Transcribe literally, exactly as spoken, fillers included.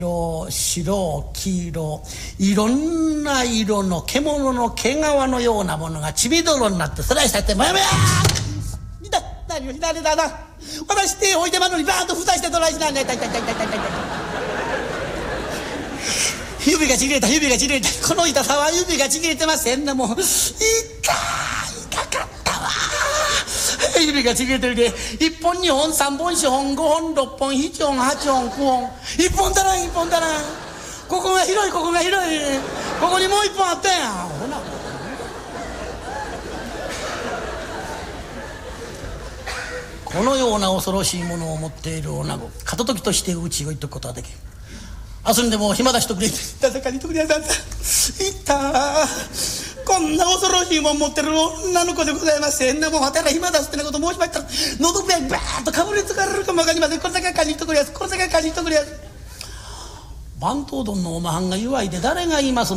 白、白、黄色、いろんな色の獣の毛皮のようなものが血みどろになってスライスされて、もやもやー痛い、何を左だな。私手を置いてまるのにバーンと蓋してトライしないんだ。痛い痛い痛い痛い痛い痛い。指がちぎれた、指がちぎれた。この痛さは指がちぎれてませんね。もう、痛い、痛かったわ。指がちぎれてるで、いっぽん、にほん、さんぼん、よんほん、ごほん、ろっぽん、ななほん、はちほん、きゅうほん。いっぽん足らん、いっぽん足らん。ここが広い、ここが広い。ここにもういっぽんあったやん。ほな。このような恐ろしいものを持っている女子、片時としてうちを言っとくことはできん。明日にでも暇出しとくれ。誰かにとくれやさんさ。いったこんな恐ろしいもん持ってる女の子でございませんな。もう私ら暇出すってなこと申しましたら、喉笛バーッとかぶりつかれるかもわかりません。これだけ借りとくれやす、これだけ借りとくれやす。番頭どんのおまはんが祝いで誰が言います